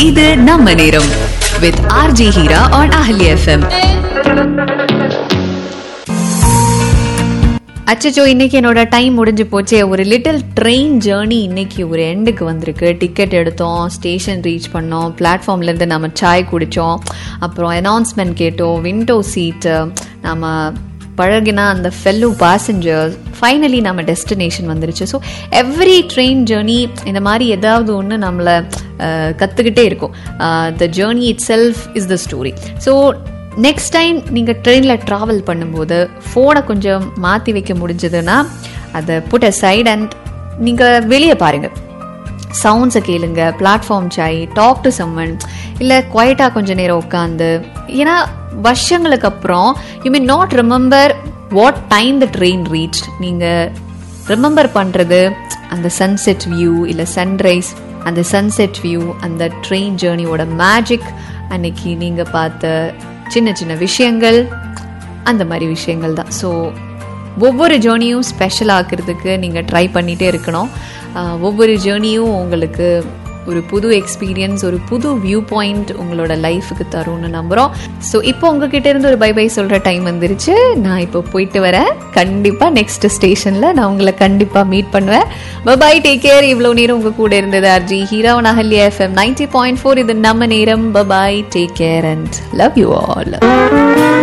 இது நம்ம நேரம் with RJ Hira on Ahli FM. அச்சோ, இன்னைக்கு என்னோட டைம் முடிஞ்சு போச்சு. ஒரு லிட்டில் ட்ரெயின் ஜேர்னி இன்னைக்கு ஒரு எண்டுக்கு வந்திருக்கு. டிக்கெட் எடுத்தோம், ஸ்டேஷன் ரீச் பண்ணோம், பிளாட்ஃபார்ம்லேருந்து நம்ம சாய் குடித்தோம், அப்புறம் அனௌன்ஸ்மெண்ட் கேட்டோம், விண்டோ சீட்டு, நம்ம பழகினா அந்த ஃபெல்லோ பேசஞ்சர்ஸ், ஃபைனலி நம்ம டெஸ்டினேஷன் வந்துருச்சு. ஸோ எவ்ரி ட்ரெயின் ஜேர்னி இந்த மாதிரி ஏதாவது ஒன்று நம்மளை கற்றுக்கிட்டே இருக்கும். The journey it self is the story. So next time நீங்கள் ட்ரெயினில் ட்ராவல் பண்ணும்போது ஃபோனை கொஞ்சம் மாற்றி வைக்க முடிஞ்சதுன்னா அதை புட் அ சைட் அண்ட் நீங்கள் வெளியே பாருங்கள், சவுண்ட்ஸை கேளுங்க, platform Sai, talk to someone, இல்லை குவைட்டாக கொஞ்சம் நேரம் உட்காந்து. ஏன்னா வருஷங்களுக்கு அப்புறம் you may not remember what time the train reach. நீங்கள் ரிமெம்பர் பண்ணுறது அந்த சன்செட் வியூ, இல்லை சன்ரைஸ், அந்த சன்செட் வியூ, அந்த ட்ரெயின் ஜேர்னியோட மேஜிக், அன்னைக்கு நீங்கள் பார்த்த சின்ன சின்ன விஷயங்கள், அந்த மாதிரி விஷயங்கள் தான். ஸோ ஒவ்வொரு ஜேர்னியும் ஸ்பெஷல் ஆக்கிறதுக்கு நீங்கள் ட்ரை பண்ணிகிட்டே இருக்கணும். ஒவ்வொரு ஜேர்னியும் உங்களுக்கு ஒரு புது எக்ஸ்பீரியன்ஸ், ஒரு புது வியூ பாயிண்ட் உங்களோட லைஃபுக்கு தரும்னு நம்புகிறோம். ஸோ இப்போ உங்ககிட்ட இருந்து ஒரு பை பை சொல்கிற டைம் வந்துருச்சு. நான் இப்போ போயிட்டு வரேன். கண்டிப்பாக நெக்ஸ்ட் ஸ்டேஷனில் நான் உங்களை கண்டிப்பாக மீட் பண்ணுவேன். By, take care. இவ்வளோ நேரம் உங்கள் கூட இருந்தது RJ Hira on Ahli FM 90.4. இது நம்ம நேரம். By, take care and love you all.